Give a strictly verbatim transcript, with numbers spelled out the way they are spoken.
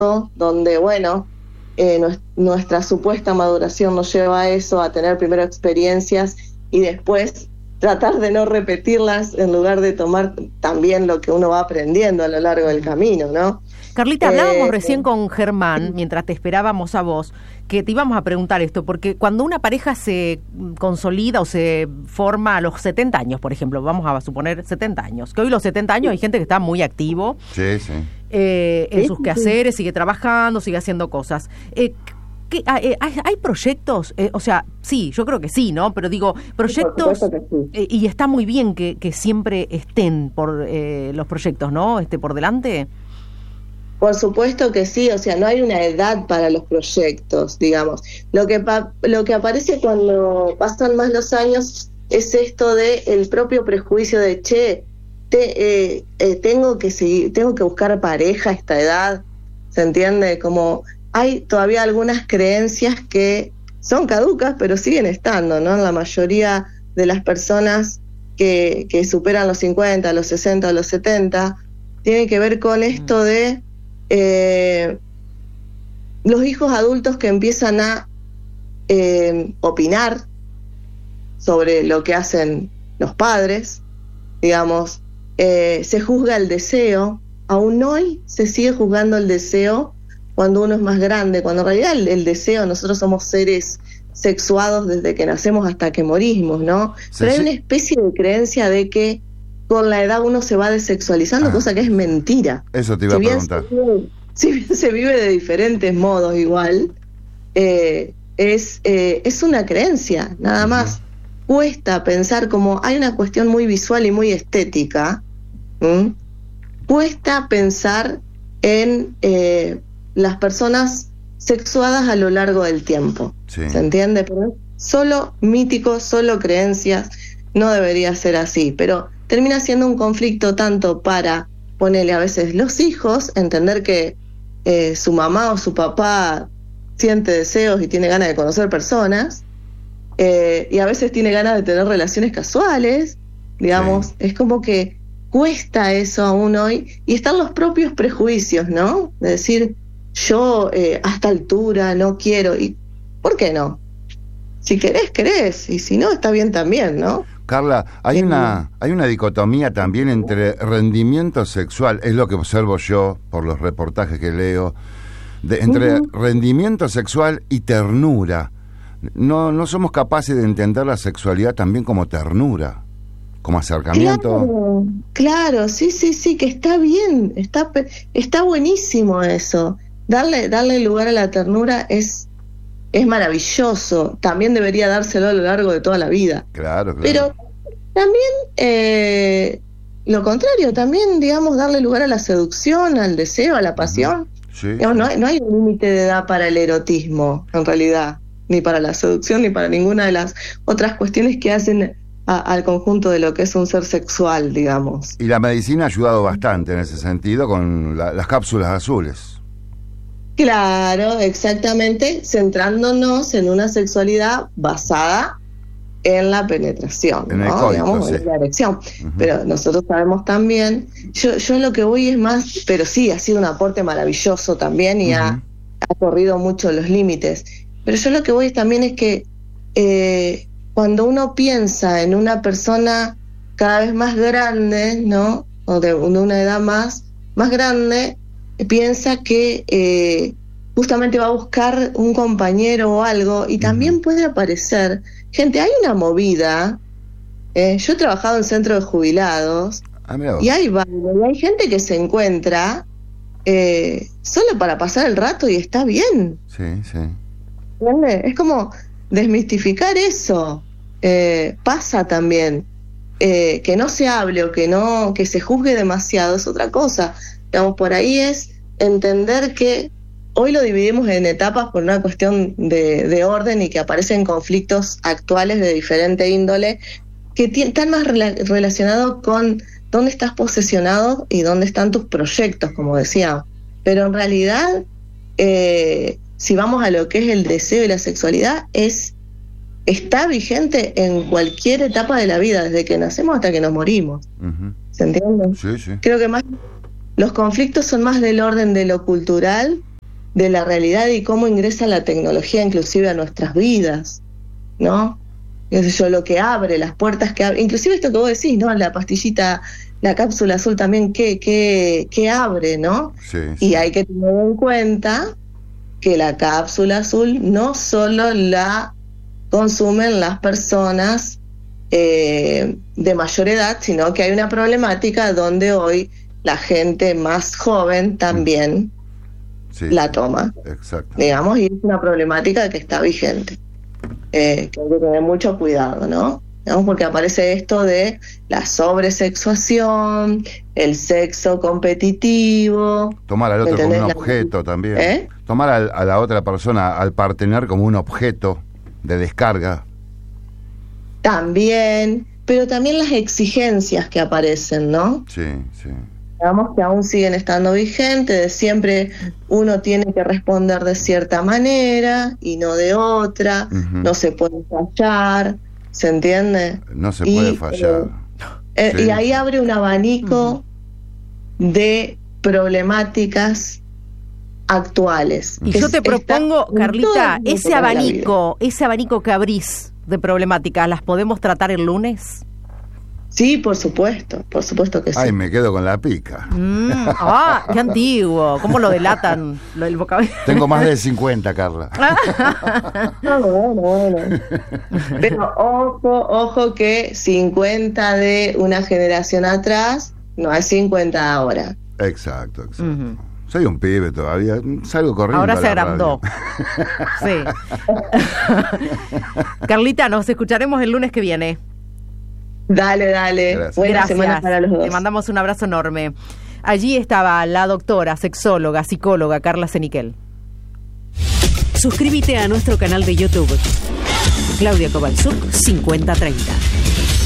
donde, bueno, eh, nu- nuestra supuesta maduración nos lleva a eso, a tener primero experiencias y después tratar de no repetirlas en lugar de tomar también lo que uno va aprendiendo a lo largo del camino, ¿no? Carlita, hablábamos Eh, recién con Germán, mientras te esperábamos a vos, que te íbamos a preguntar esto, porque cuando una pareja se consolida o se forma a los setenta años, por ejemplo, vamos a suponer setenta años, que hoy los setenta años hay gente que está muy activo Sí, sí. eh, en Sí, sus sí, quehaceres, sigue trabajando, sigue haciendo cosas. Eh, ¿qué- ah, eh, hay, hay proyectos? Eh, o sea, sí, yo creo que sí, ¿no? Pero digo, proyectos, supuesto que sí. eh, y está muy bien que, que siempre estén por eh, los proyectos, ¿no? Este, por delante. Por supuesto que sí, o sea, no hay una edad para los proyectos, digamos. Lo que pa- lo que aparece cuando pasan más los años es esto de el propio prejuicio de, che, te, eh, eh, tengo que seguir, tengo que buscar pareja a esta edad, ¿se entiende? Como hay todavía algunas creencias que son caducas, pero siguen estando, ¿no? La mayoría de las personas que, que superan los cincuenta, los sesenta, los setenta, tiene que ver con esto de Eh, los hijos adultos que empiezan a eh, opinar sobre lo que hacen los padres, digamos, eh, se juzga el deseo, aún hoy se sigue juzgando el deseo cuando uno es más grande, cuando en realidad el, el deseo, nosotros somos seres sexuados desde que nacemos hasta que morimos, ¿no? Sí, Pero hay sí. una especie de creencia de que con la edad uno se va desexualizando, Ah. cosa que es mentira. Eso te iba Si a bien preguntar. se vive- si bien se vive de diferentes modos igual, eh, es, eh, es una creencia, nada más. Cuesta pensar, como hay una cuestión muy visual y muy estética, ¿m? Cuesta pensar en eh, las personas sexuadas a lo largo del tiempo. Sí. ¿Se entiende? Pero solo míticos, solo creencias, no debería ser así, pero termina siendo un conflicto tanto para ponerle a veces los hijos, entender que eh, su mamá o su papá siente deseos y tiene ganas de conocer personas, eh, y a veces tiene ganas de tener relaciones casuales, digamos, Sí. es como que cuesta eso aún hoy, y están los propios prejuicios, ¿no? De decir, yo eh, a esta altura no quiero, y ¿por qué no? Si querés, querés, y si no, está bien también, ¿no? Carla, hay Sí. una hay una dicotomía también entre rendimiento sexual, es lo que observo yo por los reportajes que leo, de, entre Ujú. rendimiento sexual y ternura. No no somos capaces de entender la sexualidad también como ternura, como acercamiento. Claro, claro, sí, sí, sí, que está bien, está, pe- está buenísimo eso. Darle, darle lugar a la ternura es, es maravilloso. También debería dárselo a lo largo de toda la vida. Claro, claro. Pero también eh, lo contrario, también, digamos, darle lugar a la seducción, al deseo, a la pasión. Sí, Digamos, no hay, no hay un límite de edad para el erotismo, en realidad, ni para la seducción, ni para ninguna de las otras cuestiones que hacen a- al conjunto de lo que es un ser sexual, digamos. Y la medicina ha ayudado bastante en ese sentido con la- las cápsulas azules. Claro, exactamente, centrándonos en una sexualidad basada en la penetración, En el ¿no? coito, Digamos, sí. en la erección. Ujú. Pero nosotros sabemos también, yo, yo lo que voy es más, pero sí, ha sido un aporte maravilloso también y ha, Ujú. ha corrido mucho los límites. Pero yo lo que voy también es que eh, cuando uno piensa en una persona cada vez más grande, ¿no? O de, de una edad más, más grande, piensa que eh, justamente va a buscar un compañero o algo, y también Ujú. puede aparecer gente. Hay una movida, eh, yo he trabajado en centro de jubilados, Ah, mirá vos. y hay, va- y hay gente que se encuentra eh, solo para pasar el rato y está bien. Sí, sí. ¿Entiendes? Es como desmistificar eso. Eh, pasa también. Eh, que no se hable o que no, que se juzgue demasiado es otra cosa. Digamos, por ahí es entender que hoy lo dividimos en etapas por una cuestión de, de orden, y que aparecen conflictos actuales de diferente índole que ti- están más rela- relacionados con dónde estás posesionado y dónde están tus proyectos, como decía. Pero en realidad, eh, si vamos a lo que es el deseo y la sexualidad, es está vigente en cualquier etapa de la vida, desde que nacemos hasta que nos morimos. Ujú. ¿Se entiende? Sí, sí. Creo que más los conflictos son más del orden de lo cultural de la realidad y cómo ingresa la tecnología inclusive a nuestras vidas, ¿no? Qué sé yo, lo que abre, las puertas que abre, inclusive esto que vos decís, ¿no? La pastillita, la cápsula azul también, que, que, que abre, ¿no? Sí, sí. Y hay que tener en cuenta que la cápsula azul no solo la consumen las personas eh, de mayor edad, sino que hay una problemática donde hoy la gente más joven también sí, la toma, exacto. digamos, y es una problemática que está vigente, eh, que hay que tener mucho cuidado, ¿no? Digamos, porque aparece esto de la sobresexuación, el sexo competitivo. Tomar al otro como un la... objeto también. ¿Eh? Tomar a, a la otra persona, al partener, como un objeto de descarga. También, pero también las exigencias que aparecen, ¿no? Sí, sí. Digamos que aún siguen estando vigentes, de siempre uno tiene que responder de cierta manera y no de otra, uh-huh. No se puede fallar, ¿se entiende? No se y, puede fallar. Eh, sí. Y ahí abre un abanico uh-huh. de problemáticas actuales. Y yo te propongo, Carlita, ese abanico, ese abanico que abrís de problemáticas, ¿las podemos tratar el lunes? Sí, por supuesto, por supuesto que sí. Ay, me quedo con la pica. Mm, ah, qué antiguo. ¿Cómo lo delatan lo del vocabulario? Tengo más de cincuenta, Carla. No, bueno, bueno. Pero ojo, ojo que cincuenta de una generación atrás no es cincuenta ahora. Exacto, exacto. Uh-huh. Soy un pibe todavía, salgo corriendo. Ahora se agrandó. Sí. Carlita, nos escucharemos el lunes que viene. Dale, dale. Gracias. Buena Gracias. semana para los dos. Te mandamos un abrazo enorme. Allí estaba la doctora, sexóloga, psicóloga Carla Seniquel. Suscríbete a nuestro canal de YouTube. Claudia Kowalczuk cincuenta treinta.